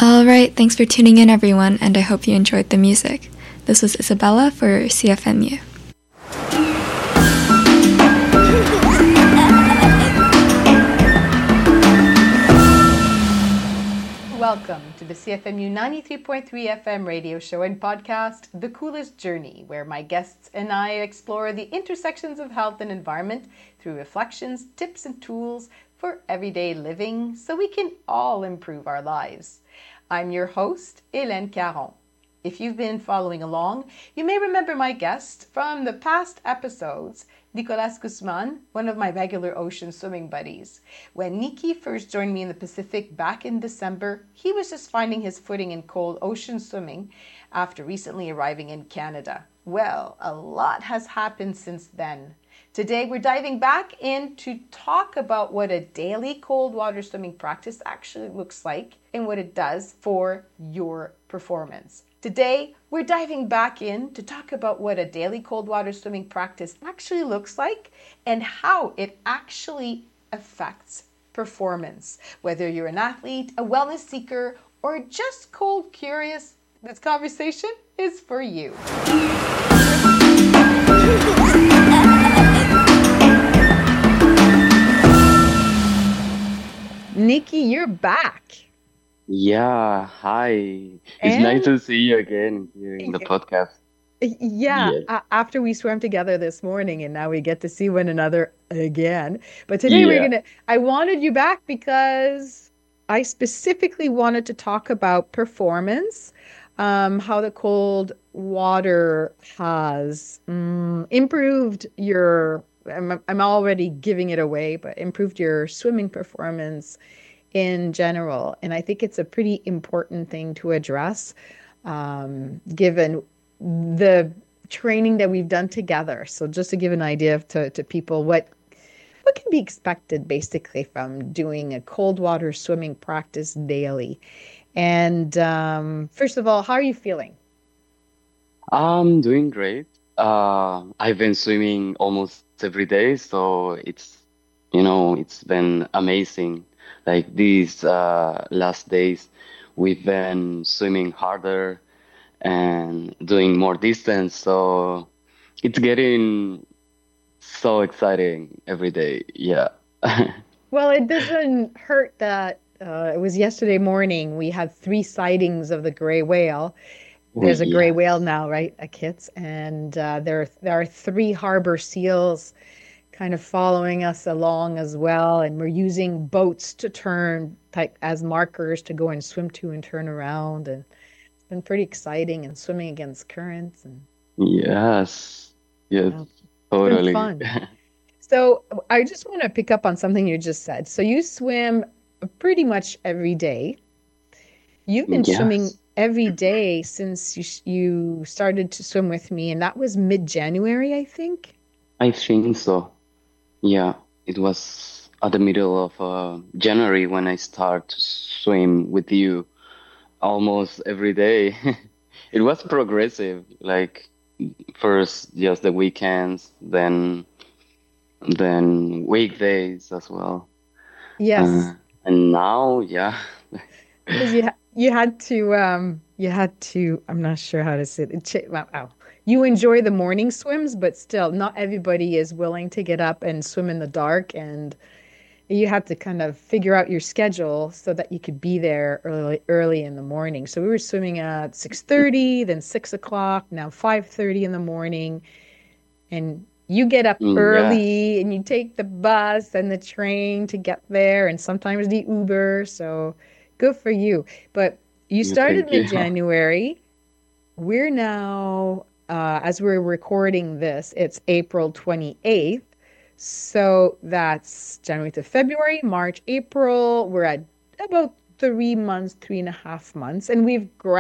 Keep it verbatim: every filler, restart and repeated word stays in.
All right, thanks for tuning in, everyone, and I hope you enjoyed the music. This was Isabella for C F M U. Welcome to the C F M U ninety-three point three F M radio show and podcast, The Coolest Journey, where my guests and I explore the intersections of health and environment through reflections, tips, and tools for everyday living so we can all improve our lives. I'm your host, Hélène Caron. If you've been following along, you may remember my guest from the past episodes, Nicolas Guzman, one of my regular ocean swimming buddies. When Nikki first joined me in the Pacific back in December, he was just finding his footing in cold ocean swimming after recently arriving in Canada. Well, a lot has happened since then. Today, we're diving back in to talk about what a daily cold water swimming practice actually looks like and what it does for your performance. Today, we're diving back in to talk about what a daily cold water swimming practice actually looks like and how it actually affects performance. Whether you're an athlete, a wellness seeker, or just cold curious, this conversation is for you. Nikki, you're back. Yeah, hi. It's And nice to see you again here in the podcast. yeah, Yes, a- after we swam together this morning and now we get to see one another again. But today we're yeah. going to, I wanted you back because I specifically wanted to talk about performance, um, how the cold water has mm, improved your, I'm, I'm already giving it away, but improved your swimming performance in general. And I think it's a pretty important thing to address, um, given the training that we've done together. So just to give an idea to, to people what what can be expected basically from doing a cold water swimming practice daily. And um, first of all, how are you feeling? I'm doing great. Uh, I've been swimming almost every day, so it's, you know, it's been amazing. Like these uh, last days, we've been swimming harder and doing more distance, so it's getting so exciting every day. Yeah. Well, it doesn't hurt that uh, it was yesterday morning. We had three sightings of the gray whale. Oh, There's a gray whale yes. now, right, at Kits, and uh, there there are three harbor seals kind of following us along as well, and we're using boats to turn like as markers to go and swim to and turn around, and it's been pretty exciting and swimming against currents, and Yes. Yes, yeah, it's been totally. fun. So I just want to pick up on something you just said. So you swim pretty much every day. You've been swimming Yes, every day since you you started to swim with me, and that was mid-January, I think. I think so. Yeah, it was at the middle of uh, January when I start to swim with you almost every day. It was progressive, like first just the weekends, then then weekdays as well. Uh, Yes, and now, yeah. because you ha you had to um you had to I'm not sure how to say it. Ch- Wow, wow. You enjoy the morning swims, but still, not everybody is willing to get up and swim in the dark, and you had to kind of figure out your schedule so that you could be there early early in the morning. So we were swimming at six thirty, then six o'clock, now five thirty in the morning, and you get up Mm, yes. early and you take the bus and the train to get there and sometimes the Uber. So good for you. But you You started thank you. mid-January. We're now, uh, as we're recording this, it's April twenty-eighth. So that's January to February, March, April. We're at about three months, three and a half months, and we've